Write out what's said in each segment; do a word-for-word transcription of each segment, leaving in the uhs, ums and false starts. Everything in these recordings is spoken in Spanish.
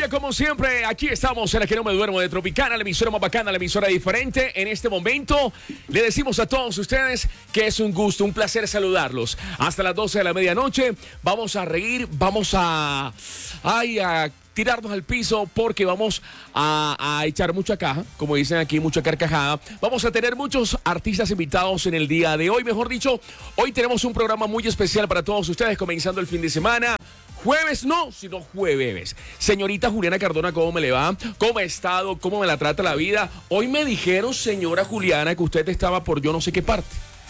familia, como siempre, aquí estamos en la que no me duermo de Tropicana, la emisora más bacana, la emisora diferente. En este momento le decimos a todos ustedes que es un gusto, un placer saludarlos. Hasta las doce de la medianoche vamos a reír, vamos a, ay, a tirarnos al piso porque vamos a, a echar mucha caja, como dicen aquí, mucha carcajada. Vamos a tener muchos artistas invitados en el día de hoy, mejor dicho, hoy tenemos un programa muy especial para todos ustedes, comenzando el fin de semana. Jueves no, sino jueves. Señorita Juliana Cardona, ¿cómo me le va? ¿Cómo ha estado? ¿Cómo me la trata la vida? Hoy me dijeron, señora Juliana, que usted estaba por yo no sé qué parte.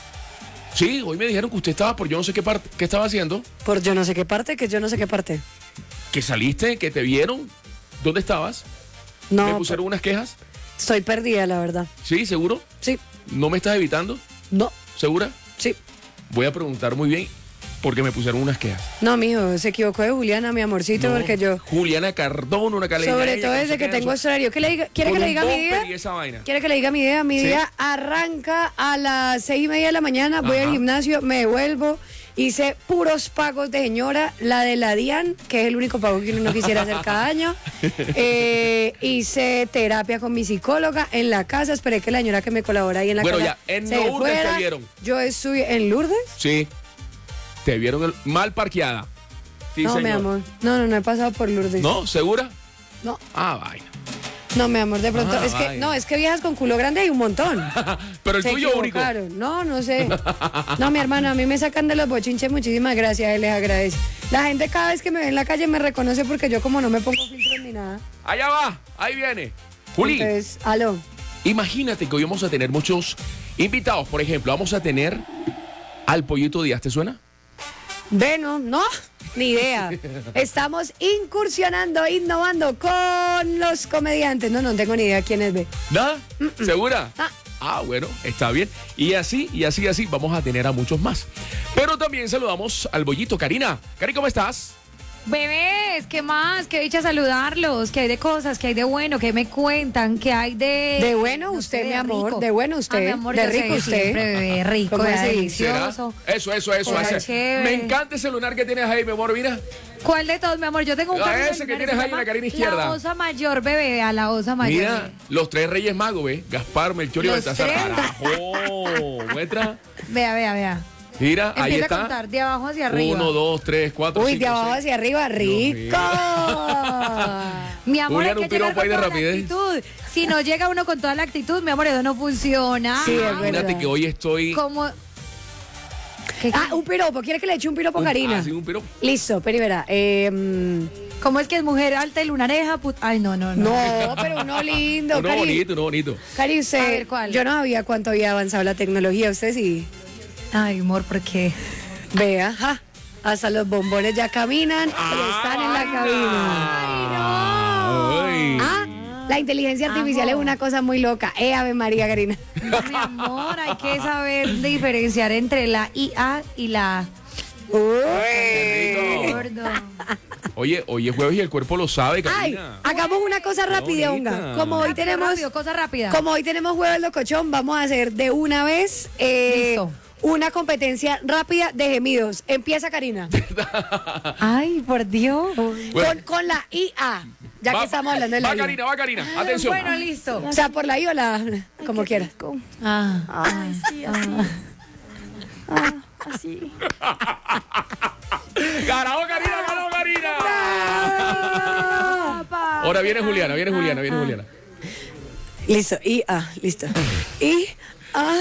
Sí, hoy me dijeron que usted estaba por yo no sé qué parte. ¿Qué estaba haciendo? Por yo no sé qué parte, que yo no sé qué parte. ¿Que saliste? ¿Que te vieron? ¿Dónde estabas? No. ¿Me pusieron unas quejas? Estoy perdida, la verdad. ¿Sí? ¿Seguro? Sí. ¿No me estás evitando? No. ¿Segura? Sí. Voy a preguntar muy bien porque me pusieron unas quejas. No, mijo, se equivocó de Juliana, mi amorcito, No, porque yo... Juliana Cardona, una calidad. Sobre todo desde que tengo este horario. ¿Qué le diga? ¿Quiere que le diga mi día? Y esa vaina. ¿Quiere que le diga mi día? Mi ¿Sí? día arranca a las seis y media de la mañana, voy Ajá. al gimnasio, me devuelvo, hice puros pagos de señora, la de la DIAN, que es el único pago que uno no quisiera hacer cada año. Eh, hice terapia con mi psicóloga en la casa, esperé que la señora que me colabora ahí en la Bueno, casa ya, en se Lourdes fuera. te vieron. Yo estoy en Lourdes. Sí. Te vieron el- mal parqueada. Sí, no, señor. mi amor. No, no, no he pasado por Lourdes. ¿No? ¿Segura? No, Ah, vaina. no, mi amor, de pronto. Ah, es que, vaina. no, es que viejas con culo grande hay un montón. Pero el Se tuyo único. equivocaron. No, no sé. No, mi hermano, a mí me sacan de los bochinches, muchísimas gracias, él les agradece. La gente cada vez que me ve en la calle me reconoce porque yo como no me pongo filtros ni nada. Allá va, ahí viene. Juli, Entonces, aló. imagínate que hoy vamos a tener muchos invitados. Por ejemplo, vamos a tener al Pollito Díaz, ¿te suena? Bueno, no, ni idea. Estamos incursionando, innovando con los comediantes. No, no tengo ni idea quién es ve. ¿Nada? ¿Segura? Ah. Ah, bueno, está bien. Y así, y así, y así, vamos a tener a muchos más. Pero también saludamos al Bollito. Karina. Cari, ¿cómo estás? Bebés, ¿qué más? Qué dicha saludarlos. ¿Qué hay de cosas? ¿Qué hay de bueno? ¿Qué me cuentan? ¿Qué hay de... De bueno no usted, sé, mi amor, rico? de bueno usted, Ah, mi amor, de yo sé, rico usted. siempre, bebé, rico, ¿Cómo de así? delicioso. ¿Será? Eso, eso, eso. Cosa ese. chévere. Me encanta ese lunar que tienes ahí, mi amor, mira. ¿Cuál de todos, mi amor? Yo tengo un Ah, cambio de ese que lunares, tienes se ahí en llama la carina izquierda. La osa mayor, bebé, a la osa mayor. Mira, bebé. los tres reyes magos, ¿ve? Gaspar, Melchor y Los Baltasar. tres. Carajo, muestra. Vea, vea, vea. Mira, ahí Empieza está. a contar de abajo hacia arriba. Uno, dos, tres, cuatro, Uy, cinco, de abajo seis. hacia arriba, rico. Mi amor, Julián, hay un que llegar piropo ahí con de toda la rapidez. actitud. Si no llega uno con toda la actitud, mi amor, eso no funciona. Sí, es Ah, verdad. Imagínate que hoy estoy. Como... ¿Qué- Ah, un piropo. ¿Quiere que le eche un piropo a un- Karina? ah, sí, un piropo. Listo, pero verá. Eh, mm, ¿Cómo es que es mujer alta y lunareja? Put- Ay, no, no, no. no, pero uno lindo. Uno Cari, bonito, uno bonito. Cari, usted, A ver, ¿cuál? yo no sabía cuánto había avanzado la tecnología. Usted sí. Ay, amor, ¿por qué? Vea, ja, hasta los bombones ya caminan y están en la cabina. Ay. Ah, la inteligencia artificial Amo. es una cosa muy loca. Eh, Ave María, Karina. No, mi amor, hay que saber diferenciar entre la I A y la Uy. Qué rico. gordo. Oye, hoy es jueves y el cuerpo lo sabe, Ay, Karina. hagamos una cosa rápida, bonita. Onga. Como hoy Rápido, tenemos, rápido, cosa rápida. como hoy tenemos jueves locochón, vamos a hacer de una vez eh, Listo. una competencia rápida de gemidos. Empieza, Karina. Ay, por Dios. Bueno. Con, con la I A, ya Va- que estamos hablando de la Va, I A. Karina, va, Karina. Atención. Bueno, listo. O sea, por la I o la, como quieras. Ah. Ay, sí, así. Ah, así. Ganó, Karina, ganó, Karina. Ahora viene Juliana, viene Juliana, viene Juliana. Listo, I A, listo. I A.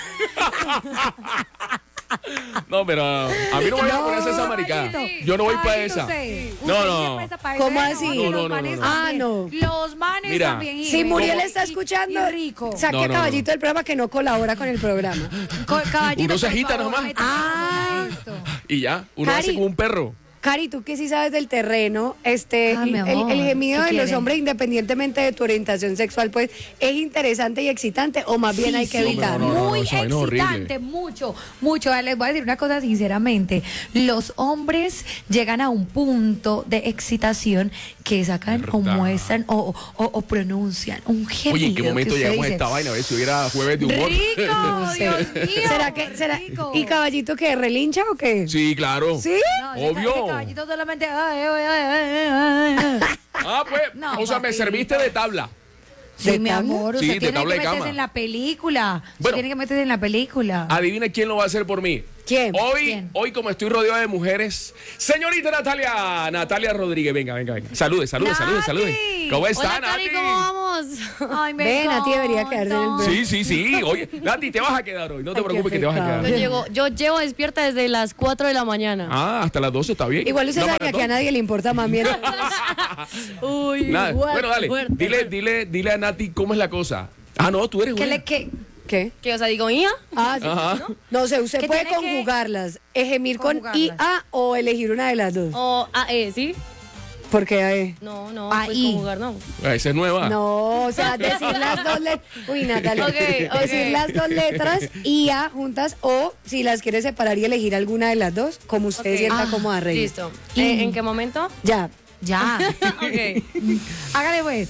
No, pero a mí no me voy a poner esa maricada. Yo no voy para esa. No, no. ¿Cómo así? No, no, no, no, no. Ah, no. Los manes Mira. también. y Si Muriel rico. está Y- escuchando, y rico. saque No, a no, Caballito del programa que no colabora con el programa. Co- Caballito, Uno se por agita favor, nomás. métase Ah. en esto. Y ya, uno Cari. hace como un perro. Cari, tú que sí sabes del terreno, este, Ah, mi el, amor, el gemido ¿qué de los quiere? hombres, independientemente de tu orientación sexual, pues, ¿es interesante y excitante o más bien Sí, hay que sí, evitarlo? no, no, no, Muy esa vaina es horrible. excitante, mucho, mucho. Les voy a decir una cosa sinceramente. Los hombres llegan a un punto de excitación que sacan o ¿Verdad? muestran o, o- o pronuncian un gemido. Oye, ¿en qué momento que usted llegamos a dice, esta vaina? A ver si hubiera jueves de humor. Rico, Dios mío. ¿Será que, será, rico. ¿Y Caballito que relincha o qué? Sí, claro. ¿Sí? No, ese ca- Obvio. ese caballito solamente. ay, ay, ay, ay, ay, ay. Ah, pues, No, o sea, me papito. serviste de tabla. Sí, ¿De mi tabla? amor, Sí, usted de tiene tabla que de meterse cama. en la película. Usted Bueno. tiene que meterse en la película. Adivina quién lo va a hacer por mí. ¿Quién? Hoy, ¿Quién? hoy como estoy rodeado de mujeres, señorita Natalia, Natalia Rodríguez, venga, venga, venga. Salude, salude, salude, Nati. salude. ¿Cómo está, Hola, Nati? Cari, ¿cómo vamos? Ay, me Ven, Nati debería quedarse en el encanta. Sí, sí, sí. Oye, Nati, te vas a quedar hoy. No te Ay, qué preocupes que te vas a pecado. Yo quedar. llego, yo llevo despierta desde las cuatro de la mañana. Ah, hasta las doce está bien. Igual usted La sabe que aquí a maratón. nadie le importa más bien. Uy, Nada. fuerte, Bueno, dale. fuerte, Dile, fuerte. dile, dile a Nati cómo es la cosa. Ah, no, tú eres ¿Qué una. le qué? ¿Qué? ¿Qué? O sea, digo, ¿ía? Ah, sí. Ajá. No sé, usted Que puede tiene que conjugarlas, egemir con conjugarlas. I A o elegir una de las dos. O A, E, ¿sí? Porque eh, No, no, Ah, pues y. conjugar, no. Esa es nueva. no, o sea, decir las dos letras. Uy, Natalia. Ok, ok. Decir las dos letras I A juntas o si las quiere separar y elegir alguna de las dos, como usted Ok. sienta Ah, cómoda, Rey. Listo. ¿En, en qué momento? Ya. Ya. Ok. Hágale pues.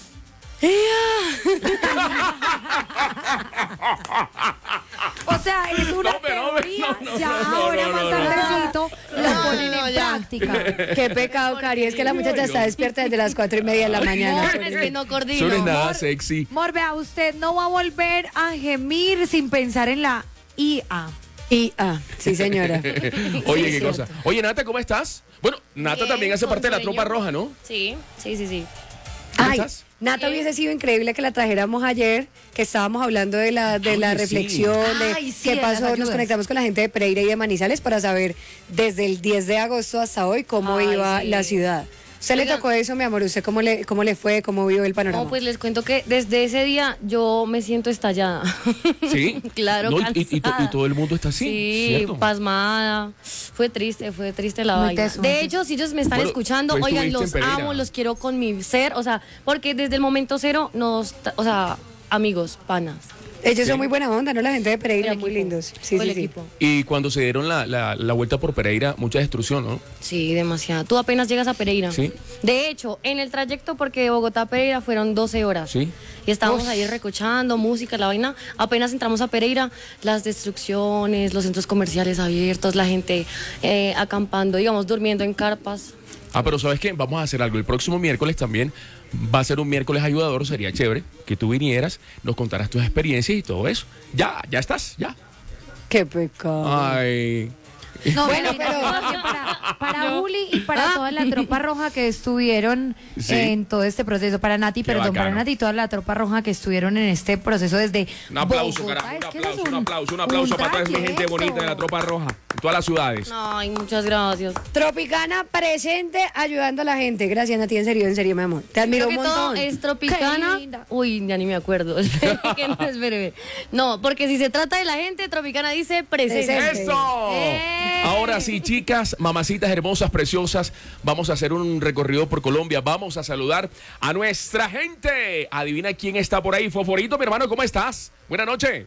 O sea, es una No, pero, no, teoría. no, no, ya no, no, ahora no, más no, tardecito lo No, ponen no, en ya. práctica. Qué pecado, Cari. Es que la muchacha está despierta desde las cuatro y media de la mañana. Amor, es que no Eso coordino. no es nada Amor. sexy. Mor, vea, usted no va a volver a gemir sin pensar en la I A. I A, sí, señora. Oye, Sí, qué es cosa. cierto. Oye, Nata, ¿cómo estás? Bueno, Nata Bien, también hace con parte de la sueño. tropa roja, ¿no? Sí, sí, sí, sí. ¿Cómo Ay, estás? Nata, Bien. hubiese sido increíble que la trajéramos ayer, que estábamos hablando de la, de la Oye, sí. reflexión, de Ay, sí, qué de las pasó. Nos ayudas. conectamos con la gente de Pereira y de Manizales para saber desde el diez de agosto hasta hoy cómo Ay, iba sí. la ciudad. ¿Usted le Oigan. tocó eso, mi amor? ¿Usted cómo le, cómo le fue? ¿Cómo vio el panorama? No, pues les cuento que desde ese día yo me siento estallada. Sí. Claro, No, y, y- y to- y cansada. todo el mundo está así. Sí, ¿cierto? pasmada. Fue triste, fue triste la Muy vaina. teso, muy de teso. hecho, si ellos me están Bueno, escuchando, tú oigan, estuviste los en Pereira. amo, los quiero con mi ser, o sea, porque desde el momento cero nos, tra- o sea, amigos, panas. Ellos Sí. son muy buena onda, ¿no? La gente de Pereira, El muy equipo. lindos. Sí, Todo sí, el sí. equipo. Y cuando se dieron la, la, la vuelta por Pereira, mucha destrucción, ¿no? Sí, demasiado. Tú apenas llegas a Pereira. Sí. De hecho, en el trayecto, porque de Bogotá a Pereira fueron doce horas. Sí. Y estábamos ahí recochando música, la vaina. Apenas entramos a Pereira, las destrucciones, los centros comerciales abiertos, la gente eh, acampando, digamos, durmiendo en carpas. Ah, pero ¿sabes qué? Vamos a hacer algo. El próximo miércoles también va a ser un miércoles ayudador. Sería chévere que tú vinieras, nos contaras tus experiencias y todo eso. Ya, ya estás, ya. Qué pecado. Ay. No, Bueno, bueno, pero- pero para, para Juli y para toda la tropa roja que estuvieron Sí. en todo este proceso, para Nati, Qué perdón, para bacano. Nati y toda la tropa roja que estuvieron en este proceso desde Un aplauso, Bogotá. carajo. Un Es que eso aplauso, es un aplauso, un aplauso un para toda mi gente trayecto. bonita de la tropa roja. En todas las ciudades. Ay, muchas gracias. Tropicana presente ayudando a la gente. Gracias, Nati, en serio, en serio, mi amor. Te admiro Creo un que todo montón. es tropicana. Qué linda. Uy, ya ni me acuerdo. Espere, que no, espere. No, porque si se trata de la gente, tropicana dice presente. Presente. ¡Eso! ¡Eh! Ahora sí, chicas, mamacitas hermosas, preciosas, vamos a hacer un recorrido por Colombia. Vamos a saludar a nuestra gente. Adivina quién está por ahí. Foforito, mi hermano, ¿cómo estás? Buenas noches.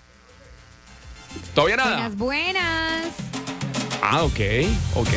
¿Todavía nada? Buenas, buenas. Ah, ok, ok.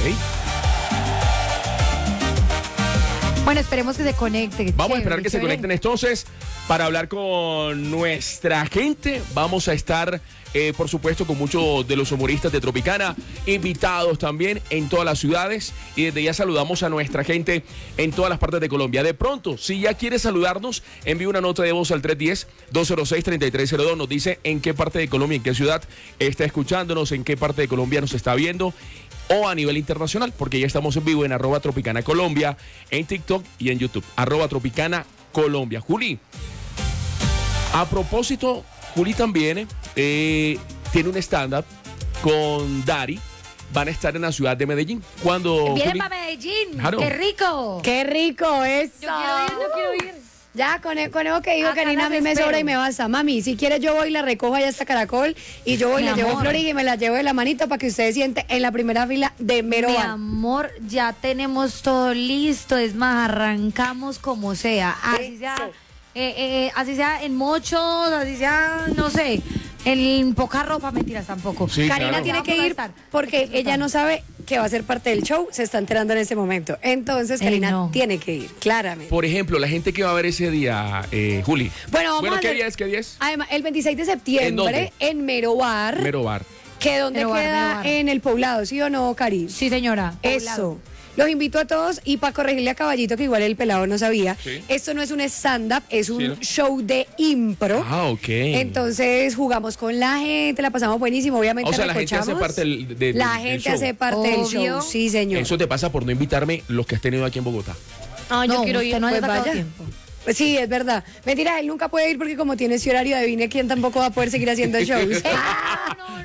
Bueno, esperemos que se conecte. Vamos a Chévere, esperar que se chévere. conecten entonces para hablar con nuestra gente. Vamos a estar, eh, por supuesto, con muchos de los humoristas de Tropicana, invitados también en todas las ciudades. Y desde ya saludamos a nuestra gente en todas las partes de Colombia. De pronto, si ya quiere saludarnos, envíe una nota de voz al tres uno cero, dos cero seis, tres tres cero dos. Nos dice en qué parte de Colombia, en qué ciudad está escuchándonos, en qué parte de Colombia nos está viendo, o a nivel internacional, porque ya estamos en vivo en arroba Tropicana Colombia, en TikTok y en YouTube, arroba Tropicana Colombia. Juli, a propósito, Juli también eh, tiene un stand-up con Dari. Van a estar en la ciudad de Medellín. Cuando Vienen Juli- para Medellín. Claro. ¡Qué rico! ¡Qué rico eso! Yo quiero ir, yo quiero ir. Ya, con, el- con eso que dijo Acá Karina, a las mí me espero. sobra y me basta. Mami, si quieres yo voy y la recojo allá hasta Caracol y yo voy y Mi la llevo a amor. Florida y me la llevo de la manito para que ustedes sienten en la primera fila de mero Mi bar. amor, ya tenemos todo listo. Es más, arrancamos como sea. Así sea, Eso. eh, eh, así sea en mochos, así sea, no sé, en poca ropa, mentiras tampoco. Sí, Karina claro. tiene Vamos que a ir estar. porque ella no sabe que va a ser parte del show, se está enterando en ese momento. Entonces, Ey, Karina no. tiene que ir, claramente. Por ejemplo, la gente que va a ver ese día, eh, Juli. Bueno, vamos a ¿qué hacer- día es? ¿Qué día es? Además, el veintiséis de ¿En septiembre dónde? en Mero Bar, Mero Bar. que donde Mero Bar, queda Mero Bar. en el Poblado, ¿sí o no, Cari? Sí, señora. Eso. Los invito a todos y para corregirle a Caballito, que igual el pelado no sabía, Sí. esto no es un stand-up, es un Sí, ¿no? show de impro. Ah, ok. Entonces jugamos con la gente, la pasamos buenísimo, obviamente O sea, la gente hace recochamos. parte del, de- La del gente show. hace parte del Obvio. show, sí señor. Eso te pasa por no invitarme los que has tenido aquí en Bogotá. Ah, yo No, quiero usted ir. no haya Pues sacado vaya. tiempo. Pues sí, es verdad. Mentira, él nunca puede ir porque como tiene ese horario de Vine, ¿quién tampoco va a poder seguir haciendo shows? Ah, no,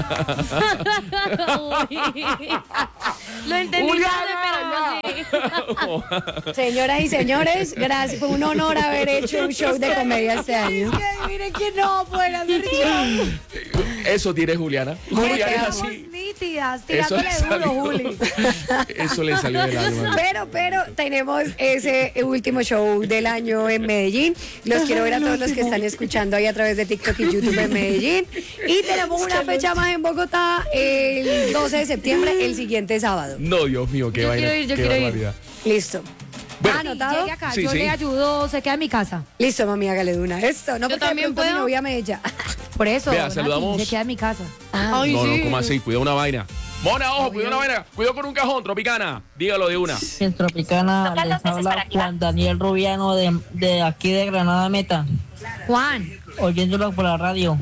no, no. Lo entendí ¡Juliana! tarde, pero sí. Señoras y señores, gracias. Fue un honor haber hecho un show de comedia este año. Miren que no pueden hacer show. Eso tiene Juliana. Juliana es Estamos así. nítidas, Eso tirándole le duro, salió. Juli. Eso le salió del alma. Pero, pero tenemos ese último show del año en Medellín. Los quiero ver a todos los que están escuchando ahí a través de TikTok y YouTube en Medellín. Y tenemos una fecha más en Bogotá el doce de septiembre, el siguiente sábado. No, Dios mío, qué Yo vaina. quiero ir, yo qué quiero ir. barbaridad. Listo. Bueno. ¿Ah, anotado? Llegue acá, Sí, yo sí. le ayudo, se queda en mi casa. Listo, mami, hágale de una. Esto, no Yo porque de también pronto mi puedo. novia me echa. Por eso, Vea, Nati, saludamos. se queda en mi casa. Ay, No, sí. no, ¿cómo así? Cuida una vaina. Mona, ojo, cuida una vaina. Cuidado con un cajón, Tropicana. Dígalo de una. En Tropicana les habla Juan Daniel Rubiano de, de aquí de Granada Meta, Juan, oyéndolo por la radio.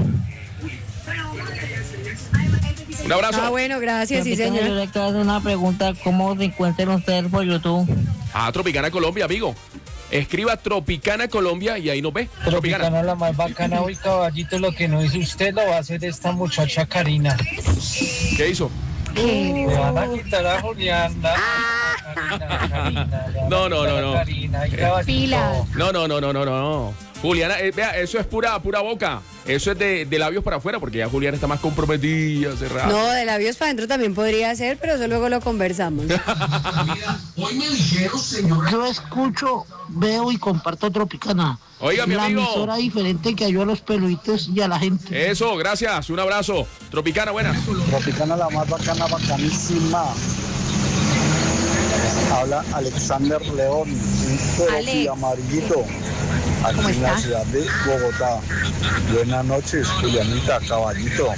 Un abrazo. Ah, bueno, gracias, sí, Tropicana, yo señor. le quiero hacer una pregunta, ¿cómo se encuentran ustedes por YouTube? Ah, Tropicana Colombia, amigo. Escriba Tropicana Colombia y ahí nos ve. Tropicana. Tropicana la más bacana hoy, caballito, lo que no hizo usted lo va a hacer esta muchacha Karina. ¿Qué hizo? ¿qué? Le van a quitar a Juliana. Karina, Karina, le van No, a no, quitar no, a no. Karina, ay, caballito. Pilas. No, no, no, no, no, no. Juliana, eh, vea, eso es pura, pura boca. Eso es de, de labios para afuera, porque ya Juliana está más comprometida, cerrada. No, de labios para adentro también podría ser, pero eso luego lo conversamos. Yo escucho, veo y comparto Tropicana. Oiga, mi la amigo. emisora diferente que ayuda a los peluitos y a la gente. Eso, gracias. Un abrazo. Tropicana, buenas. Tropicana la más bacana, bacanísima. Habla Alexander León, un Alex. y amarillito, aquí ¿Cómo en la estás? ciudad de Bogotá. Buenas noches, Julianita, caballito.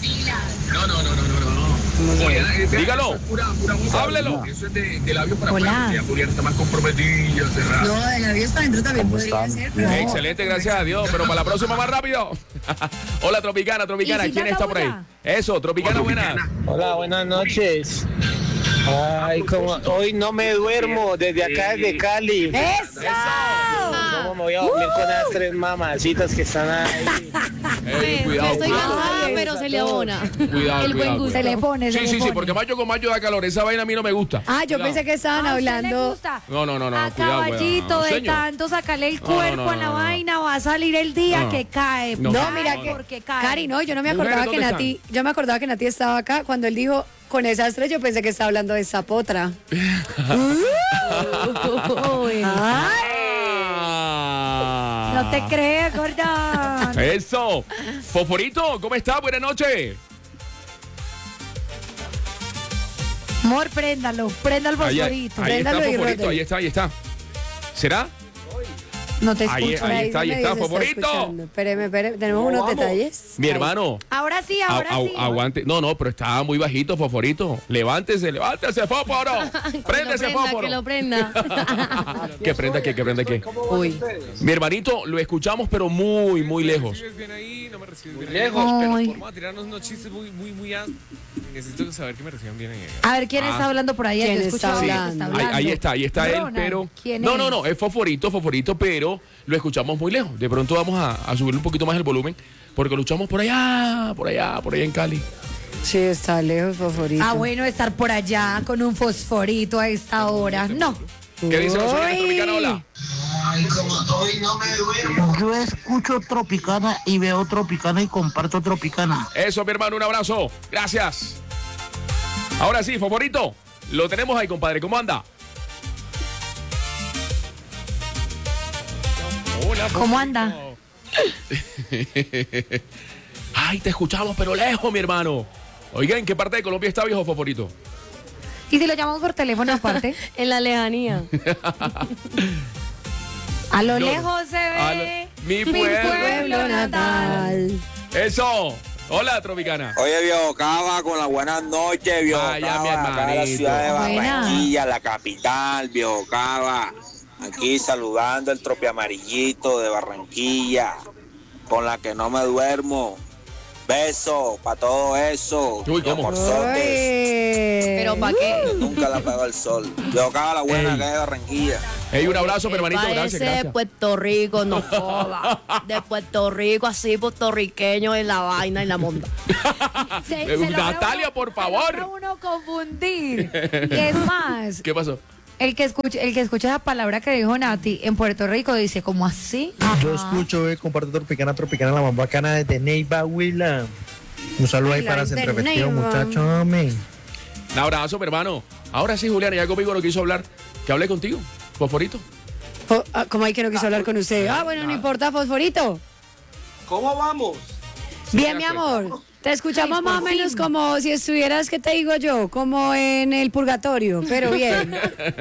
Dígalo. Háblelo. Hola. Juliana está más comprometida, cerrada. No, de labios para adentro también ¿Cómo podría están? ser. Bien. Excelente, gracias a Dios. Pero para la próxima más rápido. Hola, Tropicana, Tropicana. ¿Y si ¿Quién la está por ahí? buena? Eso, Tropicana, buenas. Hola, buenas noches. Ay, como hoy no me duermo desde acá, desde Cali. ¡Eso! ¿Cómo me voy a dormir con esas tres mamacitas que están ahí? Ey, Me- cuidado, me estoy cuidado. cansada, Ay, pero se le abona. Cuidado, El buen cuidado, gusto. Se le pone, se Sí, le sí, sí, pone. porque mayo con mayo da calor. Esa vaina a mí no me gusta. Ah, yo Cuidado. pensé que estaban ¿A usted le hablando. gusta? No, no, no, no, A cuidado, caballito cuidado. de Señor. tanto sacarle el No, no, cuerpo no, a la no, no. vaina, va a salir el día No. que cae. No. No, No, mira no, que. no. Porque cae. Cari, no, yo no me Mujeres, acordaba que ¿dónde Nati. Yo me acordaba que Nati estaba acá. Cuando él dijo con esas tres, yo pensé que estaba hablando de esa potra. Uy. Ay, Ah. No te crees, Gordon. Eso. Fosforito, ¿cómo está? Buenas noches. Amor, préndalo, prenda el Ahí, ahí, fosforito. ahí está Préndalo y Fosforito, rótelo. ahí está, ahí está. ¿Será? No te Ahí- escucho. ahí por está, se ahí está, medio se favorito. escuchando. Espéreme, espéreme. Tenemos unos detalles. Mi Ay. hermano. Ahora sí, a- ahora a- sí. Aguante. No, no, pero estaba muy bajito, Fosforito. Levántese, levántese, Fósforo. Préndese, que lo prenda, Fósforo. que lo prenda. Que prenda que, que prenda que. Uy. Mi hermanito, lo escuchamos, pero muy, muy lejos. recibes bien ahí, no me recibes bien Lejos, ahí. Ay. Pero forma de tirarnos unos chistes muy, muy, muy... a- Necesito saber que me reciban bien ahí. A ver, ¿quién Ah. está hablando por ahí? ¿Quién Yo escucho está a alguien que hablando? está Ahí, hablando. ahí está, ahí está él, Ronald, pero. ¿quién No, es? no, no, es Fosforito, Fosforito, pero lo escuchamos muy lejos. De pronto vamos a, a subir un poquito más el volumen, porque lo escuchamos por allá, por allá, por allá en Cali. Sí, está lejos, favorito. Ah, bueno, estar por allá con un fosforito a esta hora. No. ¿Qué dice los oyentes Uy. Tropicana? Hola. Yo escucho Tropicana y veo Tropicana y comparto Tropicana. Eso, mi hermano, un abrazo. Gracias. Ahora sí, Fosforito, lo tenemos ahí, compadre. ¿Cómo anda? Hola, ¿Cómo anda? Ay, te escuchamos, pero lejos, mi hermano. Oiga, ¿en qué parte de Colombia está, viejo Fosforito? ¿Y si lo llamamos por teléfono aparte? En la lejanía. A lo No, lejos se a ve lo- mi mi pueblo pueblo natal. Eso. Hola, Tropicana. Oye, viejo Cava, con las buenas noches, viejo Vaya, Cava, mi acá en la hermanito. ciudad de Buena. Barranquilla, la capital, viejo Cava. Aquí saludando el tropi amarillito de Barranquilla, con la que no me duermo. Beso para todo eso. Uy, ¿cómo? Amorzotes. Pero ¿para qué? Nunca la pegó el sol. Viejo Cava, la buena Ey. que es de Barranquilla. Hey, un abrazo, mi hermanito. Parece Gracias, de gracias. Puerto Rico, no joda. De Puerto Rico, así puertorriqueño en la vaina y la monda. Se- Eh, se logra Natalia, uno- por se favor. logra uno confundir. Y es más, ¿Qué pasó? el que escucha, el que escucha esa palabra que dijo Nati en Puerto Rico dice, ¿cómo así? Yo escucho, eh, comparto Tropicana, Tropicana, la más bacana desde Neiva, Huila. Un saludo ahí Huila, para desde Centro Efectivo, Neiva. muchachos, hombre. Un abrazo, mi hermano. Ahora sí, Julián, ya conmigo no quiso hablar. Que hablé contigo, Fosforito. Fo- ah, ¿Cómo hay que no quiso hablar con usted? Ah, bueno, no importa, Fosforito. ¿Cómo vamos? Bien, se mi da cuenta. amor. Te escuchamos Ay, más o por menos fin. como si estuvieras, ¿qué te digo yo? Como en el purgatorio, pero bien.